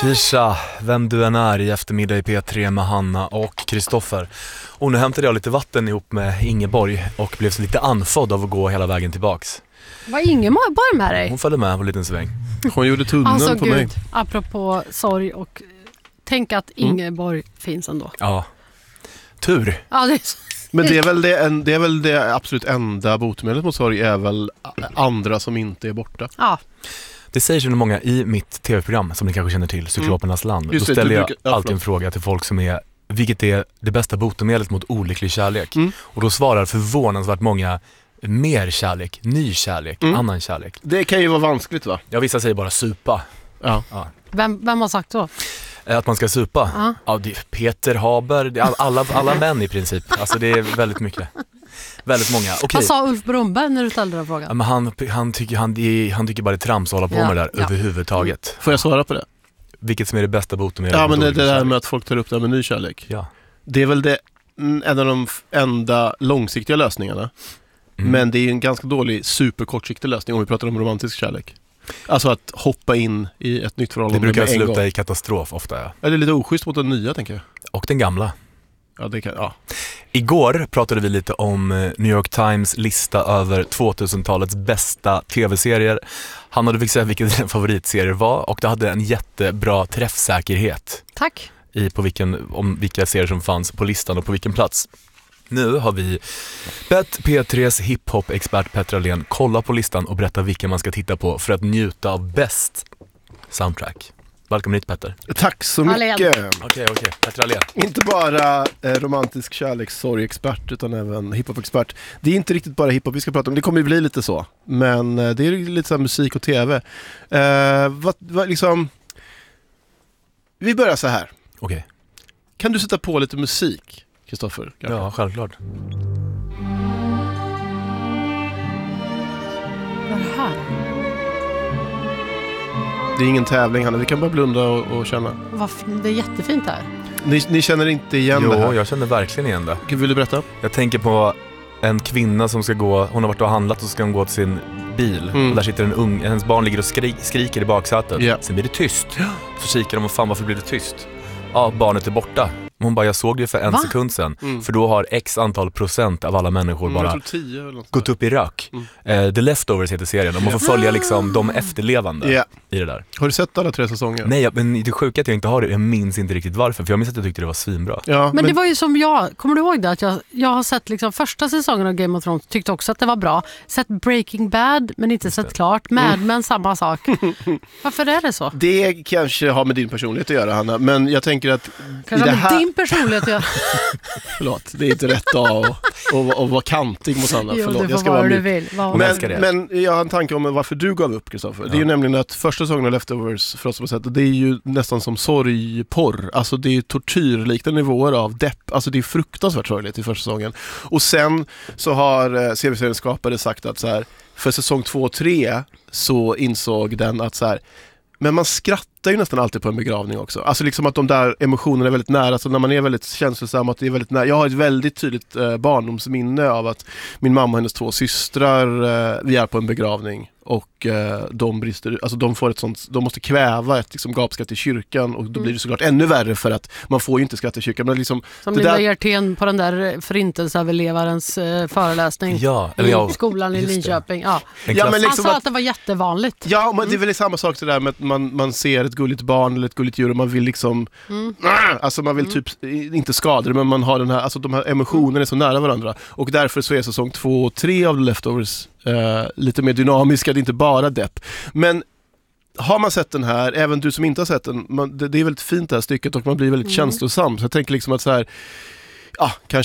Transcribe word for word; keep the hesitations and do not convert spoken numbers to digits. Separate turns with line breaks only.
Tisha, vem du än är i eftermiddag i P tre med Hanna och Kristoffer. Och nu hämtade jag lite vatten ihop med Ingeborg och blev så lite anfodd av att gå hela vägen tillbaks.
Var Ingeborg med dig?
Hon följde med på en liten sväng.
Hon gjorde tunneln
alltså,
på
Gud,
mig.
Apropå sorg och tänk att Ingeborg mm. finns ändå.
Ja, tur.
Ja, det är så.
Men det är, väl det, en, det är väl det absolut enda botemedlet mot sorg är väl andra som inte är borta.
Ja.
Det säger sig många i mitt tv-program som ni kanske känner till, Cyklopernas land.
Just
Då
det,
ställer jag
brukar, ja,
alltid en fråga till folk som är, vilket är det bästa botemedlet mot olycklig kärlek? Mm. Och då svarar förvånansvärt många mer kärlek, ny kärlek, mm. annan kärlek.
Det kan ju vara vanskligt, va?
Ja, vissa säger bara supa.
Ja.
Ja.
Vem, vem har sagt så?
Att man ska supa? Uh-huh. Ja, det är Peter Haber, det är alla, alla män i princip. Alltså det är väldigt mycket. Väldigt många. Okay.
Vad sa Ulf Brumberg när du ställde den frågan?
Ja, men han, han, tycker, han, han tycker bara det är trams att hålla på ja, med det där ja. överhuvudtaget.
Får jag svara på det?
Vilket som är det bästa botemedlet?
Ja, men det, det där med att folk tar upp det med ny kärlek.
Ja.
Det är väl det, en av de enda långsiktiga lösningarna. Mm. Men det är en ganska dålig superkortsiktig lösning om vi pratar om romantisk kärlek. Alltså att hoppa in i ett nytt förhållande.
Det brukar sluta i katastrof ofta, ja.
Ja, det är lite oschysst mot den nya, tänker jag.
Och den gamla.
Ja, det kan, ja.
Igår pratade vi lite om New York Times lista över tvåtusentalets bästa tv-serier. Han hade fick säga vilken din favoritserier var och det hade en jättebra träffsäkerhet.
Tack.
I på vilken, om vilka serier som fanns på listan och på vilken plats. Nu har vi bett P tres hiphop-expert Petter Ahlén kolla på listan och berätta vilka man ska titta på för att njuta av bäst soundtrack. Välkommen hit, Petter.
Tack så mycket.
Okej, okej. Okay, okay. Petter Ahlén.
Inte bara eh, romantisk kärlekssorg-expert utan även hiphop-expert. Det är inte riktigt bara hiphop vi ska prata om. Det kommer ju bli lite så. Men eh, det är lite så här musik och tv. Eh, vad, vad, liksom... Vi börjar så här.
Okej. Okay.
Kan du sätta på lite musik, Kristoffer?
Ja, självklart.
Vad är det här?
Det är ingen tävling, Hanna. Vi kan bara blunda och, och känna.
Varför? Det är jättefint här.
Ni, ni känner inte igen
jo,
det här?
Jo, jag känner verkligen igen det.
Vill du berätta?
Jag tänker på en kvinna som ska gå, hon har varit och handlat och ska hon gå till sin bil. Mm. Och där sitter en ung, hennes barn ligger och skri, skriker i baksätet. Yeah. Sen blir det tyst. Så kikar de och fan, varför blir det tyst? Ja, barnet är borta. Hon bara, jag såg det för en Va? sekund sedan. Mm. För då har x antal procent av alla människor mm, bara gått upp i rök. Mm. Uh, The Leftovers heter serien. Och man får följa liksom de efterlevande yeah. i det där.
Har du sett alla tre säsonger?
Nej, men det sjuka att jag inte har det. Jag minns inte riktigt varför. För jag minns att jag tyckte det var svinbra.
Ja, men, men det var ju som jag, kommer du ihåg det? Att jag, jag har sett liksom första säsongen av Game of Thrones, tyckte också att det var bra. Sett Breaking Bad, men inte sett klart. Mad Men, mm. samma sak. Varför är det så?
Det kanske har med din personlighet att göra, Hanna. Men jag tänker att...
Kanske med här... din personlighet att göra.
Förlåt, det är inte rätt dag att vara kantig mot Hanna.
Jo,
Förlåt,
du får
jag ska
vara
vara
du vill.
Men, men jag har en tanke om varför du gav upp, Kristoffer. Ja. Det är ju nämligen att första säsongen av Leftovers, för oss som har sett det, det är ju nästan som sorgporr. Alltså det är ju tortyrliknande nivåer av depp. Alltså det är fruktansvärt sorgligt i första säsongen. Och sen så har eh, C V-seriens skapare sagt att så här, för säsong två och tre så insåg den att så här, men man skrattar ju nästan alltid på en begravning också. Alltså liksom att de där emotionerna är väldigt nära. Så när man är väldigt känslosam, att det är väldigt nära. Jag har ett väldigt tydligt eh, barndomsminne av att min mamma och hennes två systrar, eh, vi är på en begravning. Och eh, de brister, alltså de får ett sånt, de måste kväva ett liksom, gapskratt i kyrkan. Och då blir det såklart ännu värre för att man får ju inte skratta i kyrkan. Men liksom,
som Linda Hjertén på den där förintelseöverlevarens eh, föreläsning
ja, eller ja,
i skolan i Linköping. Ja.
Ja, men liksom
han sa att,
att
det var jättevanligt.
Ja, men det är väl samma sak så där med att man, man ser ett gulligt barn eller ett gulligt djur och man vill liksom mm. alltså man vill mm. typ inte skada det, men man har den här, alltså de här emotionerna är så nära varandra. Och därför så är säsong två och tre av The Leftovers Uh, lite mer dynamiska, det är inte bara depp. Men har man sett den här, även du som inte har sett den, man, det, det är väldigt fint det här stycket och man blir väldigt mm. känslosam. Så jag tänker liksom att så här, ja, kanske